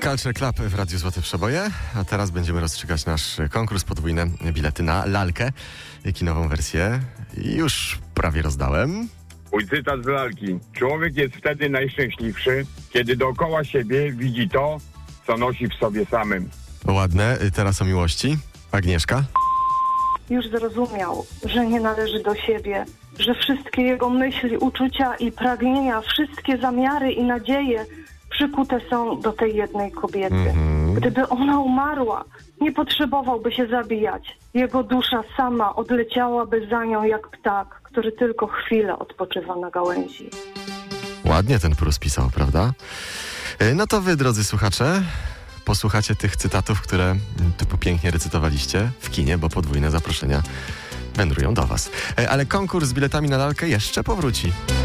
Culture Club w Radiu Złote Przeboje, a teraz będziemy rozstrzygać nasz konkurs, podwójne bilety na lalkę, kinową wersję. I już prawie rozdałem. Mój cytat z lalki. Człowiek jest wtedy najszczęśliwszy, kiedy dookoła siebie widzi to, co nosi w sobie samym. Ładne. Teraz o miłości. Agnieszka. Już zrozumiał, że nie należy do siebie, że wszystkie jego myśli, uczucia i pragnienia, wszystkie zamiary i nadzieje przykute są do tej jednej kobiety. Gdyby ona umarła, nie potrzebowałby się zabijać. Jego dusza sama odleciałaby za nią jak ptak, który tylko chwilę odpoczywa na gałęzi. Ładnie ten Prus pisał, prawda? No to wy, drodzy słuchacze, posłuchacie tych cytatów, które tu pięknie recytowaliście w kinie, bo podwójne zaproszenia wędrują do was. Ale konkurs z biletami na lalkę jeszcze powróci.